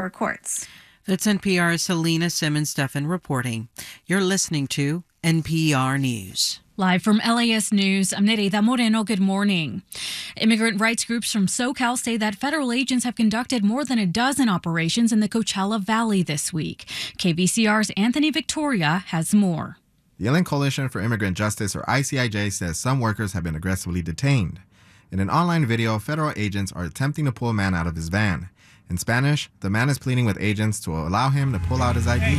lower courts. That's NPR's Selena Simmons-Duffin reporting. You're listening to NPR News. Live from LAS News, I'm Nereida Moreno. Good morning. Immigrant rights groups from SoCal say that federal agents have conducted more than a dozen operations in the Coachella Valley this week. KVCR's Anthony Victoria has more. The Alien Coalition for Immigrant Justice, or ICIJ, says some workers have been aggressively detained. In an online video, federal agents are attempting to pull a man out of his van. In Spanish, the man is pleading with agents to allow him to pull out his ID.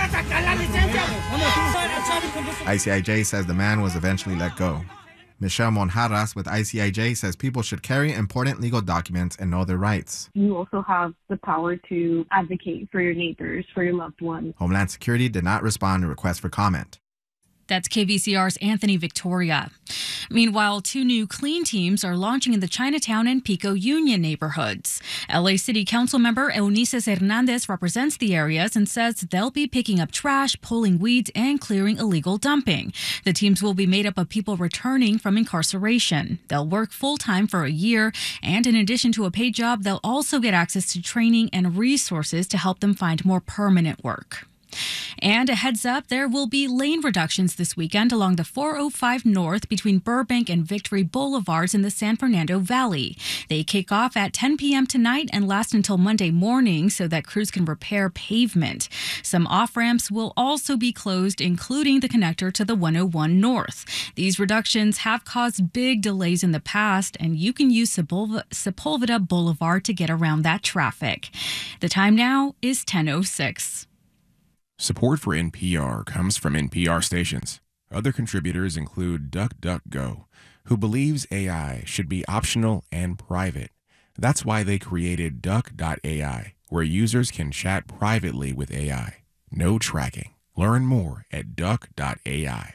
ICIJ says the man was eventually let go. Michelle Monjarras with ICIJ says people should carry important legal documents and know their rights. You also have the power to advocate for your neighbors, for your loved ones. Homeland Security did not respond to requests for comment. That's KVCR's Anthony Victoria. Meanwhile, 2 new clean teams are launching in the Chinatown and Pico Union neighborhoods. LA City Council member Eunices Hernandez represents the areas and says they'll be picking up trash, pulling weeds, and clearing illegal dumping. The teams will be made up of people returning from incarceration. They'll work full-time for a year, and in addition to a paid job, they'll also get access to training and resources to help them find more permanent work. And a heads up, there will be lane reductions this weekend along the 405 North between Burbank and Victory Boulevards in the San Fernando Valley. They kick off at 10 p.m. tonight and last until Monday morning so that crews can repair pavement. Some off-ramps will also be closed, including the connector to the 101 North. These reductions have caused big delays in the past, and you can use Sepulveda Boulevard to get around that traffic. The time now is 10:06. Support for NPR comes from NPR stations. Other contributors include DuckDuckGo, who believes AI should be optional and private. That's why they created Duck.ai, where users can chat privately with AI. No tracking. Learn more at Duck.ai.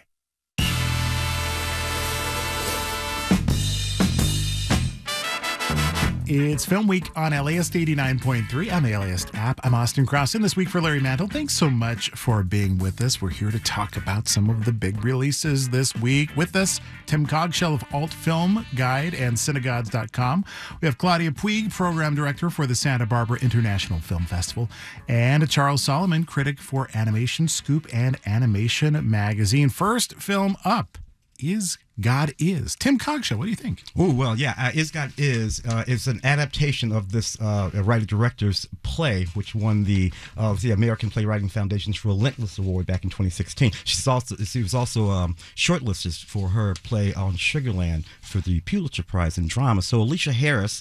It's Film Week on LAist 89.3 on the LAist app. I'm Austin Cross, in this week for Larry Mantle. Thanks so much for being with us. We're here to talk about some of the big releases this week. With us, Tim Cogshell of Alt Film Guide and Cinegods.com. We have Claudia Puig, Program Director for the Santa Barbara International Film Festival, and Charles Solomon, critic for Animation Scoop and Animation Magazine. First film up is God Is. Tim Cogshell, what do you think? Oh, well, yeah. Is God Is an adaptation of this writer-director's play, which won the American Playwriting Foundation's Relentless Award back in 2016. She was also shortlisted for her play on Sugarland for the Pulitzer Prize in Drama. So Alicia Harris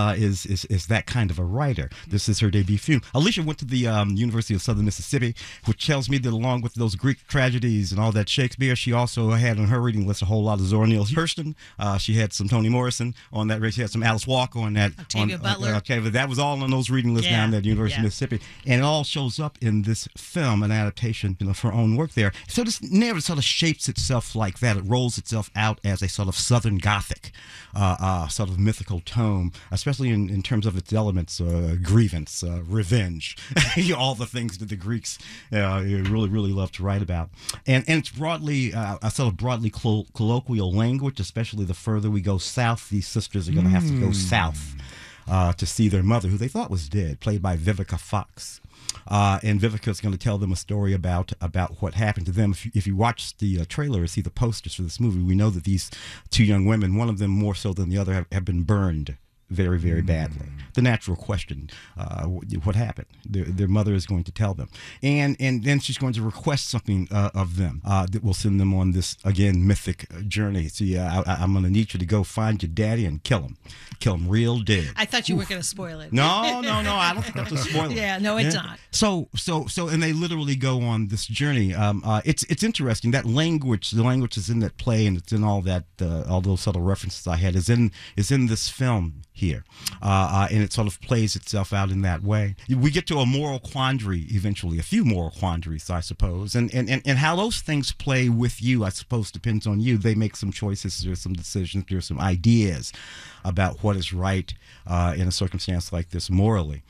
is that kind of a writer. This is her debut film. Alicia went to the University of Southern Mississippi, which tells me that along with those Greek tragedies and all that Shakespeare, she also had on her reading list a whole lot of Zora Neale Hurston. She had some Toni Morrison on that race. She had some Alice Walker on that. Octavia Butler. Octavia, that was all on those reading lists down at the University of Mississippi. And it all shows up in this film, an adaptation of her own work there. So this narrative sort of shapes itself like that. It rolls itself out as a sort of Southern Gothic, sort of mythical tome, especially in terms of its elements, grievance, revenge, all the things that the Greeks really love to write about. And it's broadly, a sort of broadly colloquial language, especially the further we go south. These sisters are going to have to go south to see their mother, who they thought was dead, played by Vivica Fox. And Vivica is going to tell them a story about what happened to them. If you watch the trailer or see the posters for this movie, we know that these 2 young women, one of them more so than the other, have been burned very, very badly. The natural question, what happened? Their mother is going to tell them. And then she's going to request something of them that will send them on this, again, mythic journey. So, I'm going to need you to go find your daddy and kill him. Kill him real dead. I thought you were going to spoil it. No, I don't think that's a spoiler. Yeah, no, it's not. So, and they literally go on this journey. It's interesting. That language, the language is in that play, and it's in all that, all those subtle references I had, is in this film here. And it sort of plays itself out in that way. We get to a moral quandary eventually, a few moral quandaries, I suppose. And how those things play with you, I suppose, depends on you. They make some choices, there's some decisions, there's some ideas about what is right in a circumstance like this morally.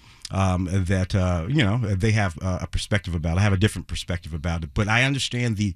That they have a perspective about. I have a different perspective about it, but I understand the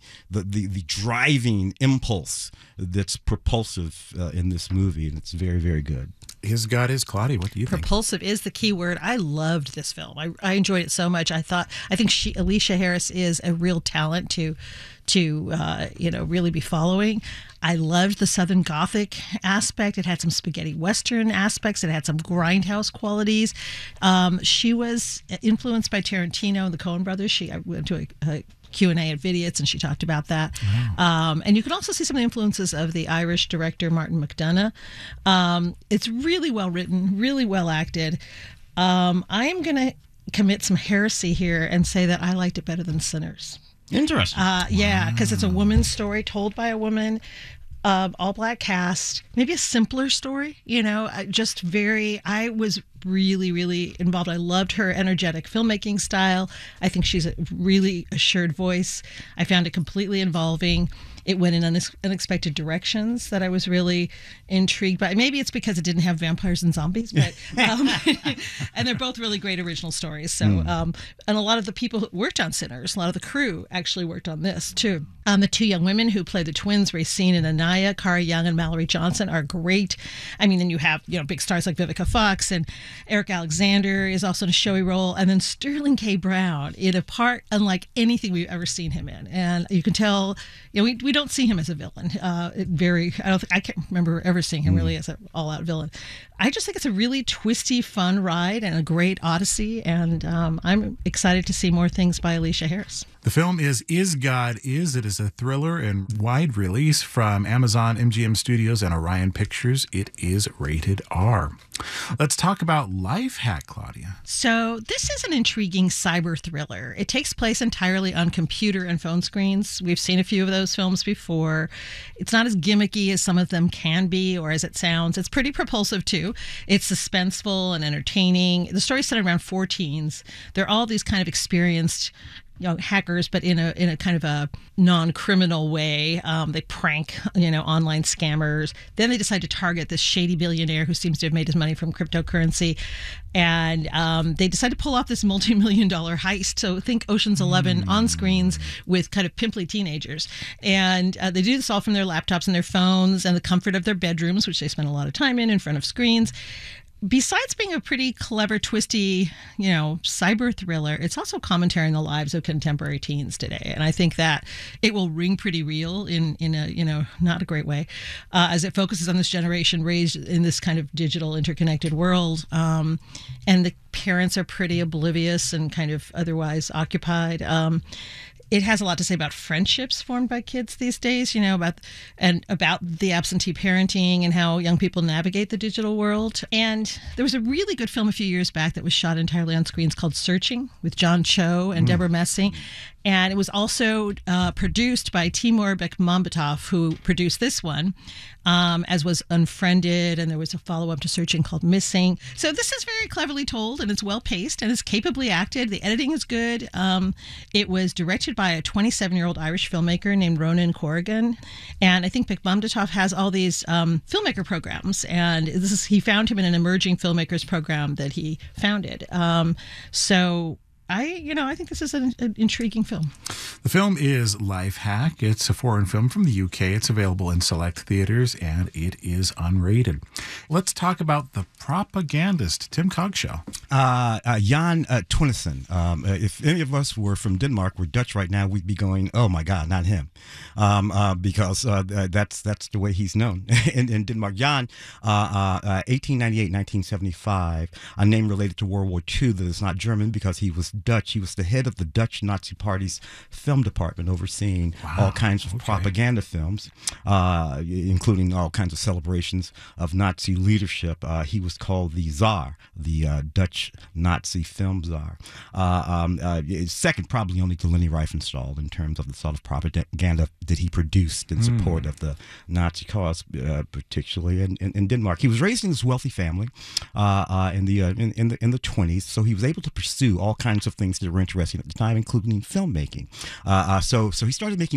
driving impulse that's propulsive in this movie, and it's very, very good. Is God is Claudia. What do you think? Propulsive is the key word. I loved this film. I enjoyed it so much. I think Alicia Harris is a real talent to really be following. I loved the Southern Gothic aspect. It had some spaghetti Western aspects. It had some grindhouse qualities. She was influenced by Tarantino and the Coen brothers. I went to a Q&A at Vidiots, and she talked about that. Wow. And you can also see some of the influences of the Irish director Martin McDonagh. It's really well written, really well acted. I am going to commit some heresy here and say that I liked it better than Sinners. Interesting. Yeah, because it's a woman's story told by a woman. All black cast, maybe a simpler story, I was really, really involved. I loved her energetic filmmaking style. I think she's a really assured voice. I found it completely involving. It went in unexpected directions that I was really intrigued by. Maybe it's because it didn't have vampires and zombies, but and they're both really great original stories. So, and a lot of the people who worked on Sinners, a lot of the crew actually worked on this too. The two young women who play the twins, Racine and Anaya, Cara Young and Mallory Johnson, are great. I mean, then you have big stars like Vivica Fox, and Eric Alexander is also in a showy role, and then Sterling K. Brown in a part unlike anything we've ever seen him in, and you can tell we don't see him as a villain. I can't remember ever seeing him really as an all-out villain. I just think it's a really twisty, fun ride and a great odyssey, and I'm excited to see more things by Alicia Harris. The film is God Is. It is a thriller and wide release from Amazon, MGM Studios, and Orion Pictures. It is rated R. Let's talk about Life Hack, Claudia. So this is an intriguing cyber thriller. It takes place entirely on computer and phone screens. We've seen a few of those films before. It's not as gimmicky as some of them can be or as it sounds. It's pretty propulsive too. It's suspenseful and entertaining. The story's set around 4 teens. They're all these kind of experienced hackers, but in a kind of a non-criminal way. They prank, online scammers. Then they decide to target this shady billionaire who seems to have made his money from cryptocurrency. And they decide to pull off this multi-million-dollar heist. So think Ocean's 11 on screens with kind of pimply teenagers. And they do this all from their laptops and their phones and the comfort of their bedrooms, which they spend a lot of time in front of screens. Besides being a pretty clever, twisty, cyber thriller, it's also commentary on the lives of contemporary teens today. And I think that it will ring pretty real in a, not a great way, as it focuses on this generation raised in this kind of digital interconnected world. And the parents are pretty oblivious and kind of otherwise occupied. It has a lot to say about friendships formed by kids these days, about the absentee parenting and how young people navigate the digital world. And there was a really good film a few years back that was shot entirely on screens called Searching with John Cho and Deborah Messing. And it was also produced by Timur Bekmambetov, who produced this one, as was Unfriended, and there was a follow-up to Searching called Missing. So this is very cleverly told, and it's well-paced, and it's capably acted. The editing is good. It was directed by a 27-year-old Irish filmmaker named Ronan Corrigan, and I think Bekmambetov has all these filmmaker programs, and he found him in an emerging filmmakers program that he founded. I think this is an intriguing film. The film is Life Hack. It's a foreign film from the UK. It's available in select theaters, and it is unrated. Let's talk about The Propagandist, Tim Cogshow. Jan Twinnesen. If any of us were from Denmark, we're Dutch right now, we'd be going, oh my God, not him. Because that's the way he's known in Denmark. Jan, 1898-1975, a name related to World War II that is not German because he was Dutch. He was the head of the Dutch Nazi Party's film department, overseeing all kinds of propaganda films, including all kinds of celebrations of Nazi leadership. He was called the Tsar, the Dutch Nazi film czar. Second, probably only to Leni Riefenstahl in terms of the sort of propaganda that he produced in support of the Nazi cause, particularly in Denmark. He was raised in this wealthy family in the 20s, so he was able to pursue all kinds of things that were interesting at the time, including filmmaking. So he started making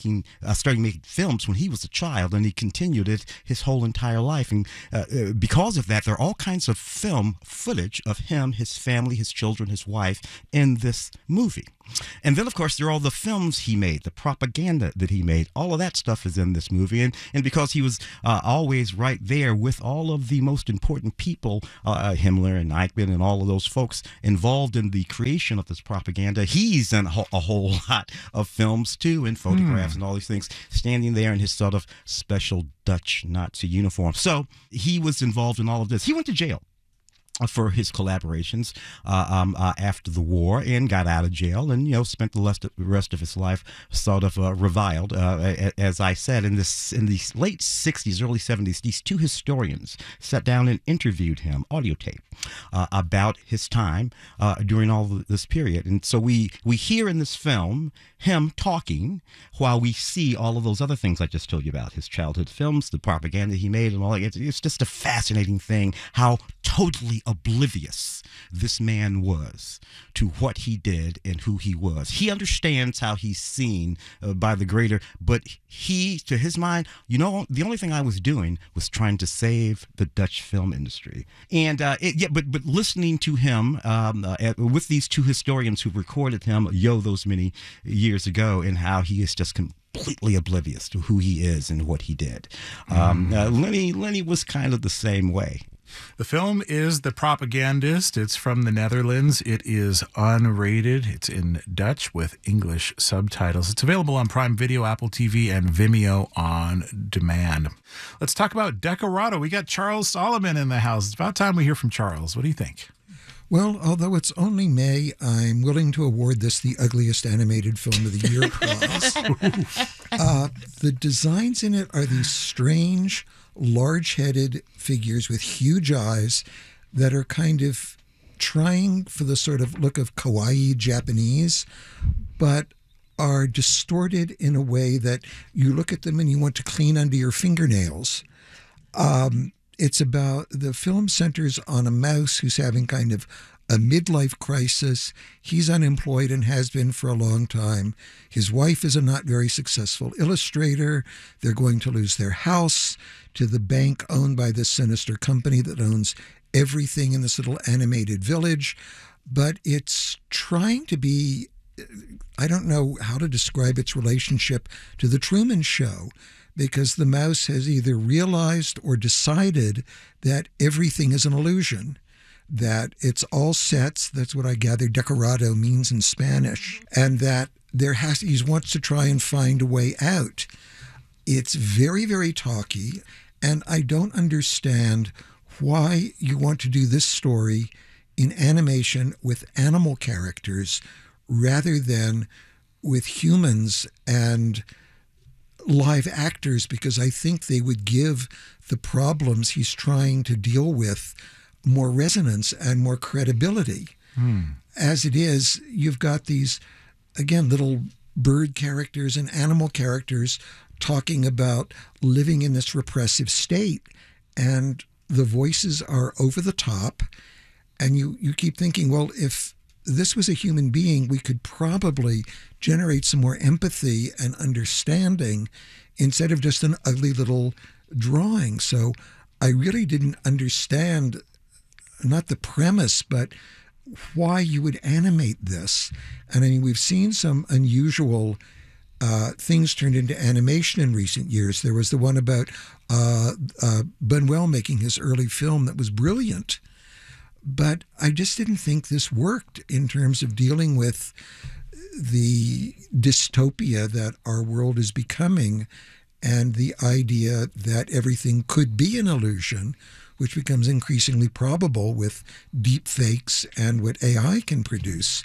films when he was a child, and he continued it his whole entire life. And because of that, there are all kinds of film footage of him, his family, his children, his wife in this movie. And then, of course, there are all the films he made, the propaganda that he made. All of that stuff is in this movie. And because he was always right there with all of the most important people, Himmler and Eichmann and all of those folks involved in the creation of this propaganda, he's in a whole lot of films, too, and photographs and all these things, standing there in his sort of special Dutch Nazi uniform. So he was involved in all of this. He went to jail for his collaborations after the war, and got out of jail, and spent the rest of his life sort of reviled. As I said, in the late 60s, early 70s, these two historians sat down and interviewed him, audio tape, about his time during all this period. And so we hear in this film him talking while we see all of those other things I just told you about, his childhood films, the propaganda he made, and all that. It's just a fascinating thing how totally oblivious this man was to what he did and who he was. He understands how he's seen by the greater, but he, to his mind, the only thing I was doing was trying to save the Dutch film industry. And but listening to him with these two historians who recorded him those many years ago, and how he is just completely oblivious to who he is and what he did. Lenny was kind of the same way. The film is The Propagandist. It's from the Netherlands. It is unrated. It's in Dutch with English subtitles. It's available on Prime Video, Apple TV, and Vimeo on demand. Let's talk about Decorado. We got Charles Solomon in the house. It's about time we hear from Charles. What do you think? Well, although it's only May, I'm willing to award this the ugliest animated film of the year prize. The designs in it are these strange, large-headed figures with huge eyes that are kind of trying for the sort of look of kawaii Japanese, but are distorted in a way that you look at them and you want to clean under your fingernails. It's about, the film centers on a mouse who's having kind of a midlife crisis. He's unemployed and has been for a long time. His wife is a not very successful illustrator. They're going to lose their house to the bank owned by this sinister company that owns everything in this little animated village. But it's trying to be, I don't know how to describe its relationship to The Truman Show, because the mouse has either realized or decided that everything is an illusion, that it's all sets. That's what I gather decorado means in Spanish, and that he wants to try and find a way out. It's very, very talky, and I don't understand why you want to do this story in animation with animal characters rather than with humans and live actors, because I think they would give the problems he's trying to deal with more resonance and more credibility. As it is, you've got these, again, little bird characters and animal characters talking about living in this repressive state, and the voices are over the top, and you keep thinking, well, if this was a human being, we could probably generate some more empathy and understanding instead of just an ugly little drawing. So I really didn't understand, not the premise, but why you would animate this. And I mean, we've seen some unusual things turned into animation in recent years. There was the one about Buñuel making his early film that was brilliant. But I just didn't think this worked in terms of dealing with the dystopia that our world is becoming, and the idea that everything could be an illusion, which becomes increasingly probable with deep fakes and what AI can produce.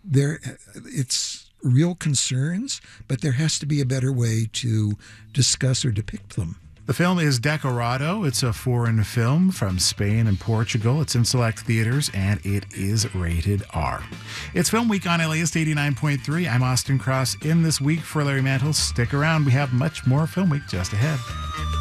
It's real concerns, but there has to be a better way to discuss or depict them. The film is Decorado. It's a foreign film from Spain and Portugal. It's in select theaters, and it is rated R. It's Film Week on LAist 89.3. I'm Austin Cross in this week for Larry Mantle. Stick around. We have much more Film Week just ahead.